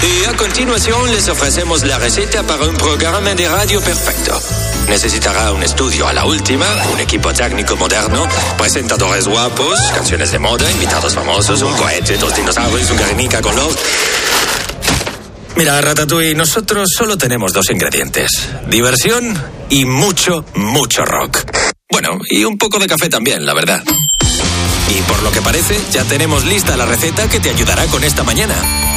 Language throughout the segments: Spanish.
Y a continuación les ofrecemos la receta para un programa de radio perfecto. Necesitará un estudio a la última, un equipo técnico moderno, presentadores guapos, canciones de moda, invitados famosos, un cohete, 2 dinosaurios, un Guernica con Love. Mira, Ratatouille, nosotros solo tenemos 2 ingredientes. Diversión y mucho, mucho rock. Bueno, y un poco de café también, la verdad. Y por lo que parece, ya tenemos lista la receta que te ayudará con esta mañana.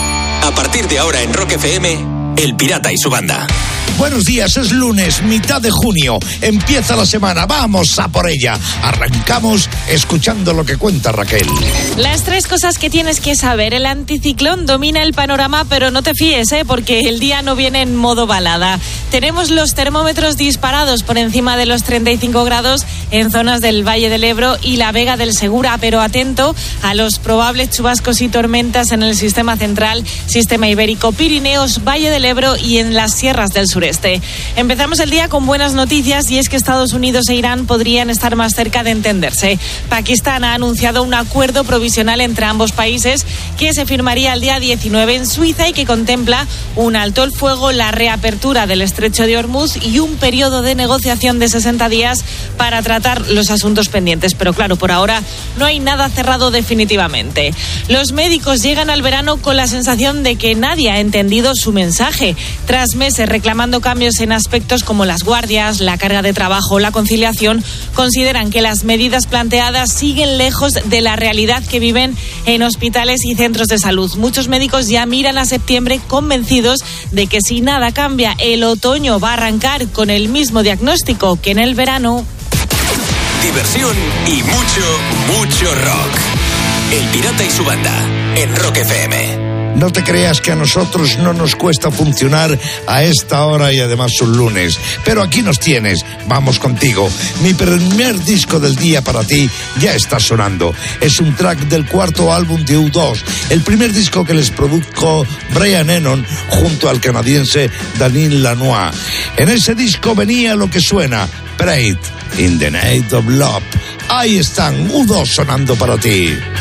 A partir de ahora en Rock FM, El Pirata y su banda. Buenos días, es lunes, mitad de junio. Empieza la semana, vamos a por ella. Arrancamos escuchando lo que cuenta Raquel. Las 3 cosas que tienes que saber. El anticiclón domina el panorama, pero no te fíes, porque el día no viene en modo balada. Tenemos los termómetros disparados por encima de los 35 grados en zonas del Valle del Ebro y la Vega del Segura, pero atento a los probables chubascos y tormentas en el sistema central, sistema ibérico, Pirineos, Valle del Ebro y en las sierras del sureste. Empezamos el día con buenas noticias, y es que Estados Unidos e Irán podrían estar más cerca de entenderse. Pakistán ha anunciado un acuerdo provisional entre ambos países que se firmaría el día 19 en Suiza y que contempla un alto el fuego, la reapertura del estrecho de Hormuz y un periodo de negociación de 60 días para tratar los asuntos pendientes. Pero claro, por ahora no hay nada cerrado definitivamente. Los médicos llegan al verano con la sensación de que nadie ha entendido su mensaje. Tras meses reclamando cambios en aspectos como las guardias, la carga de trabajo, la conciliación, consideran que las medidas planteadas siguen lejos de la realidad que viven en hospitales y centros de salud. Muchos médicos ya miran a septiembre convencidos de que si nada cambia, el otoño va a arrancar con el mismo diagnóstico que en el verano. Diversión y mucho, mucho rock. El Pirata y su banda en Rock FM. No te creas que a nosotros no nos cuesta funcionar a esta hora y además un lunes. Pero aquí nos tienes, vamos contigo. Mi primer disco del día para ti ya está sonando. Es un track del 4º álbum de U2, el primer disco que les produjo Brian Eno junto al canadiense Daniel Lanois. En ese disco venía lo que suena, Pride in the Night of Love. Ahí están, U2 sonando para ti.